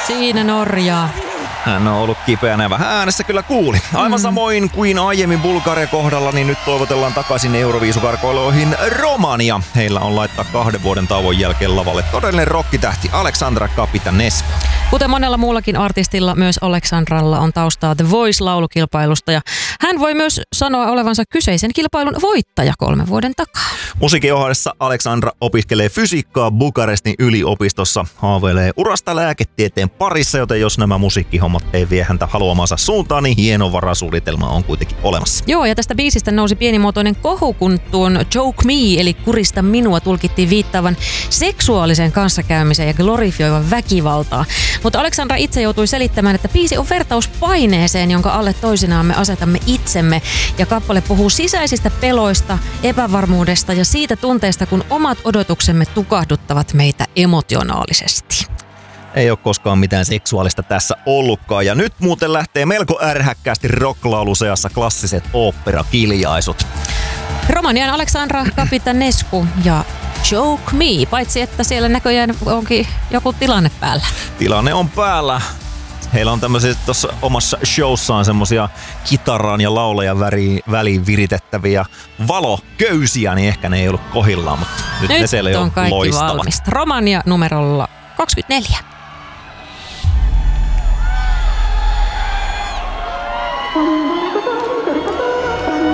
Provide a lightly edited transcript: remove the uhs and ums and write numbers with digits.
Siinä Norja. Hän on ollut kipeänä ja vähän äänessä kyllä kuuli. Aivan samoin kuin aiemmin Bulgaria kohdalla, niin nyt toivotellaan takaisin Euroviisukarkoiluihin Romania. Heillä on laittaa 2 vuoden tauon jälkeen lavalle todellinen rokkitähti Alexandra Kapitanescu. Kuten monella muullakin artistilla, myös Alexandralla on taustaa The Voice-laulukilpailusta ja hän voi myös sanoa olevansa kyseisen kilpailun voittaja 3 vuoden takaa. Musiikin ohessa Alexandra opiskelee fysiikkaa Bukarestin yliopistossa, haaveilee urasta lääketieteen parissa, joten jos nämä musiikkihommat ei vie häntä haluamansa suuntaan, niin hieno varasuunnitelma on kuitenkin olemassa. Joo, ja tästä biisistä nousi pienimuotoinen kohu, kun tuon Joke Me, eli kurista minua, tulkittiin viittaavan seksuaalisen kanssakäymiseen ja glorifioivan väkivaltaa. Mutta Alexandra itse joutui selittämään, että biisi on vertaus paineeseen, jonka alle toisinaan me asetamme itsemme. Ja kappale puhuu sisäisistä peloista, epävarmuudesta ja siitä tunteesta, kun omat odotuksemme tukahduttavat meitä emotionaalisesti. Ei ole koskaan mitään seksuaalista tässä ollutkaan. Ja nyt muuten lähtee melko ärhäkkäästi rocklauluseassa klassiset oopperakiljaisut. Romanian Alexandra Kapitanescu ja Joke Me, paitsi että siellä näköjään onkin joku tilanne päällä. Tilanne on päällä. Heillä on tämmöisiä tuossa omassa showssaan semmosia kitaraan ja laulajan väliin viritettäviä valoköysiä, niin ehkä ne ei ollut kohillaan, mutta nyt ne siellä jo on kaikki loistavat. valmista. Romania numerolla 24.